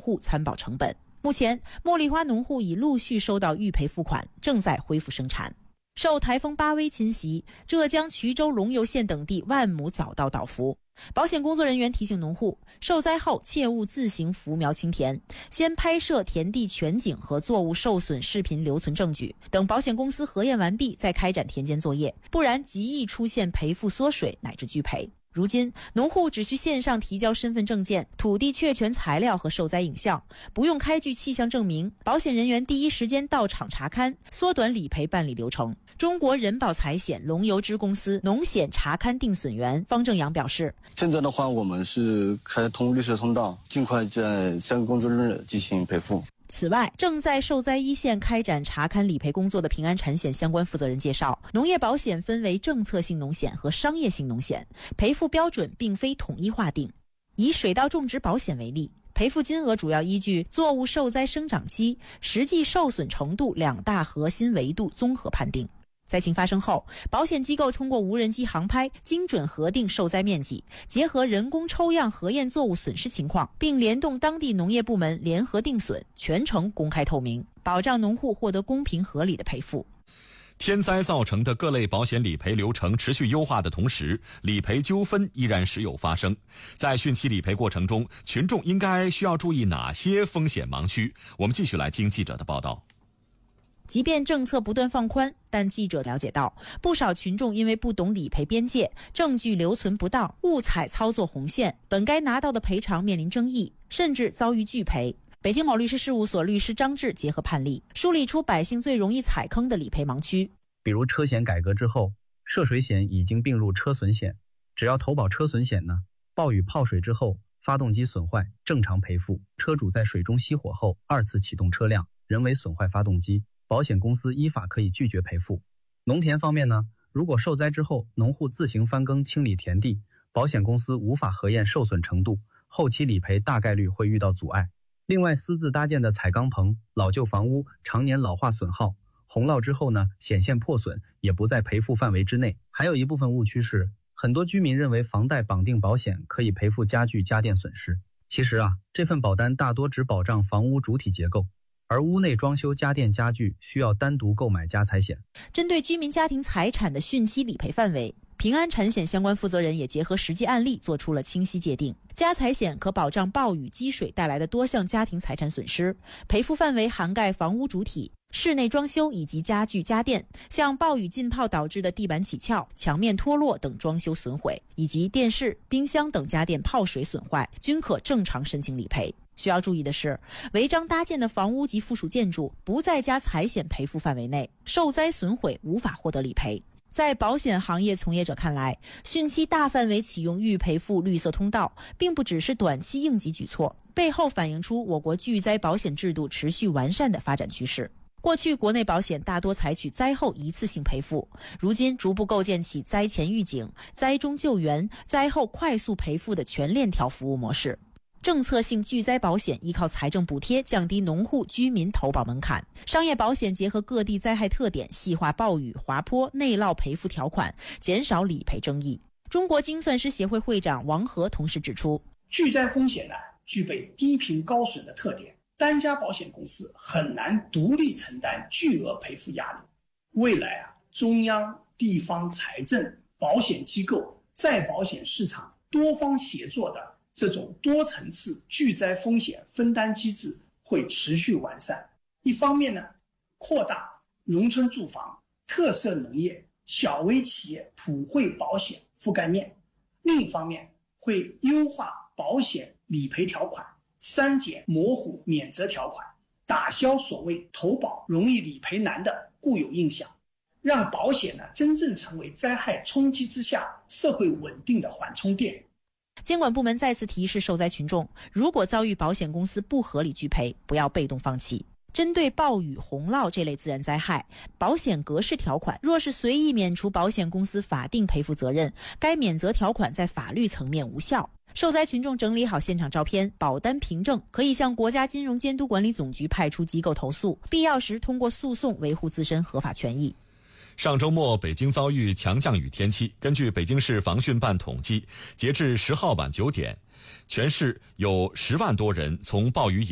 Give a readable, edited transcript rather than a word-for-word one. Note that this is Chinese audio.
户参保成本。目前，茉莉花农户已陆续收到预赔付款，正在恢复生产。受台风巴威侵袭，浙江衢州龙游县等地万亩早稻倒伏。保险工作人员提醒农户，受灾后切勿自行扶苗清田，先拍摄田地全景和作物受损视频留存证据，等保险公司核验完毕再开展田间作业，不然极易出现赔付缩水乃至拒赔。如今，农户只需线上提交身份证件、土地确权材料和受灾影像，不用开具气象证明，保险人员第一时间到场查勘，缩短理赔办理流程。中国人保财险龙游支公司农险查勘定损员方正阳表示， 现在的话，我们是开通绿色通道，尽快在3个工作日进行赔付。 此外，正在受灾一线开展查勘理赔工作的平安产险相关负责人介绍，农业保险分为政策性农险和商业性农险，赔付标准并非统一划定。以水稻种植保险为例，赔付金额主要依据作物受灾生长期、实际受损程度2大核心维度综合判定。灾情发生后，保险机构通过无人机航拍精准核定受灾面积，结合人工抽样核验作物损失情况，并联动当地农业部门联合定损，全程公开透明，保障农户获得公平合理的赔付。 天灾造成的各类保险理赔流程持续优化的同时，理赔纠纷依然时有发生。在汛期理赔过程中，群众需要注意哪些风险盲区？我们继续来听记者的报道。 即便政策不断放宽，但记者了解到，不少群众因为不懂理赔边界、证据留存不当、误踩操作红线，本该拿到的赔偿面临争议，甚至遭遇拒赔。北京某律师事务所律师张志结合判例，梳理出百姓最容易踩坑的理赔盲区。 比如车险改革之后，涉水险已经并入车损险，只要投保车损险呢，暴雨泡水之后，发动机损坏正常赔付，车主在水中熄火后2次启动车辆，人为损坏发动机，保险公司依法可以拒绝赔付。农田方面呢，如果受灾之后农户自行翻耕清理田地，保险公司无法核验受损程度，后期理赔大概率会遇到阻碍。另外，私自搭建的彩钢棚、老旧房屋常年老化损耗，洪涝之后呢，显现破损，也不在赔付范围之内。还有一部分误区是，很多居民认为房贷绑定保险可以赔付家具家电损失，其实这份保单大多只保障房屋主体结构，而屋内装修家电家具需要单独购买家财险。 针对居民家庭财产的汛期理赔范围，平安产险相关负责人也结合实际案例做出了清晰界定。家财险可保障暴雨积水带来的多项家庭财产损失，赔付范围涵盖房屋主体、室内装修以及家具家电，像暴雨浸泡导致的地板起翘、墙面脱落等装修损毁，以及电视、冰箱等家电泡水损坏，均可正常申请理赔。需要注意的是，违章搭建的房屋及附属建筑不在家财险赔付范围内，受灾损毁无法获得理赔。在保险行业从业者看来，汛期大范围启用预赔付绿色通道，并不只是短期应急举措，背后反映出我国巨灾保险制度持续完善的发展趋势。过去国内保险大多采取灾后一次性赔付，如今逐步构建起灾前预警、灾中救援、灾后快速赔付的全链条服务模式。政策性巨灾保险依靠财政补贴降低农户居民投保门槛，商业保险结合各地灾害特点，细化暴雨、滑坡、内涝赔付条款，减少理赔争议。中国精算师协会会长王和同时指出， 巨灾风险呢，具备低频高损的特点，单家保险公司很难独立承担巨额赔付压力。未来中央、地方财政、保险机构、再保险市场多方协作的这种多层次巨灾风险分担机制会持续完善。一方面呢，扩大农村住房、特色农业、小微企业普惠保险覆盖面；另一方面，会优化保险理赔条款，删减模糊免责条款，打消所谓投保容易理赔难的固有印象，让保险呢真正成为灾害冲击之下社会稳定的缓冲垫。 监管部门再次提示受灾群众，如果遭遇保险公司不合理拒赔，不要被动放弃。针对暴雨、洪涝这类自然灾害，保险格式条款若是随意免除保险公司法定赔付责任，该免责条款在法律层面无效。受灾群众整理好现场照片、保单凭证，可以向国家金融监督管理总局派出机构投诉，必要时通过诉讼维护自身合法权益。 上周末，北京遭遇强降雨天气。根据北京市防汛办统计，截至10号晚9点，全市有10万多人从暴雨